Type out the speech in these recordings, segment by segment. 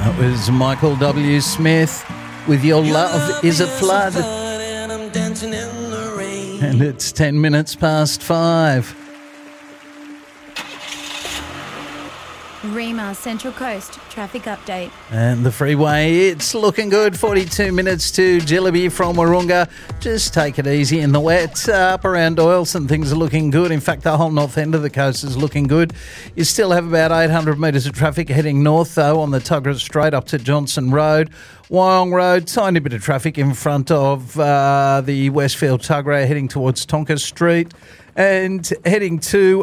That was Michael W. Smith with Your Love Is a Flood. And it's 10 minutes past 5. Rima Central Coast traffic update. And the freeway, it's looking good. 42 minutes to Jillaby from Wahroonga. Just take it easy in the wet. Up around Doyleson, things are looking good. In fact, the whole north end of the coast is looking good. You still have about 800 metres of traffic heading north, though, on the Tuggerah straight up to Johnson Road. Wyong Road, tiny bit of traffic in front of the Westfield Tuggerah heading towards Tonka Street. And heading to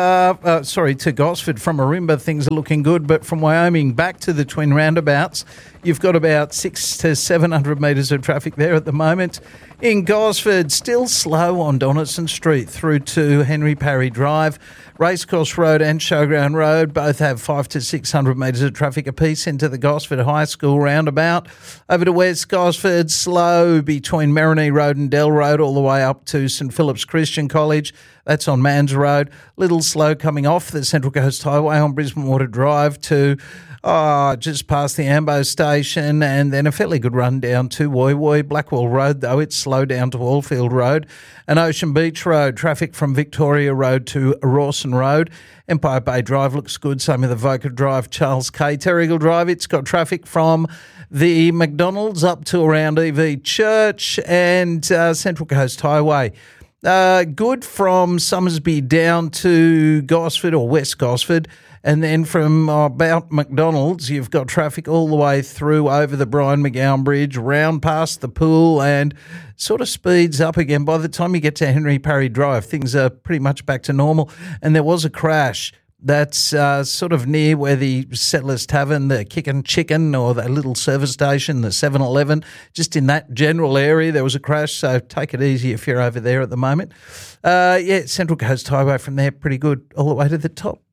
to Gosford from Ourimbah, things are looking good. But from Wyoming back to the twin roundabouts, you've got about 600 to 700 metres of traffic there at the moment. In Gosford, still slow on Donaldson Street through to Henry Parry Drive. Racecourse Road and Showground Road both have 500 to 600 metres of traffic apiece into the Gosford High School roundabout. Over to West Gosford, slow between Maroney Road and Dell Road all the way up to St Philip's Christian College. That's on Mans Road. Little slow coming off the Central Coast Highway on Brisbane Water Drive to just past the Ambo station, and then a fairly good run down to Woy Woy. Blackwell Road, though, it's slow down to Wallfield Road. And Ocean Beach Road, traffic from Victoria Road to Rawson Road. Empire Bay Drive looks good, same with the Voca Drive, Charles K. Terrigal Drive, it's got traffic from the McDonald's up to around EV Church and Central Coast Highway. Good from Summersby down to Gosford or West Gosford. And then from about McDonald's, you've got traffic all the way through over the Brian McGowan Bridge, round past the pool, and sort of speeds up again. By the time you get to Henry Parry Drive, things are pretty much back to normal. And there was a crash that's sort of near where the Settlers Tavern, the Kickin' Chicken, or the little service station, the 7-Eleven, just in that general area, there was a crash, so take it easy if you're over there at the moment. Central Coast Highway from there, pretty good all the way to the top.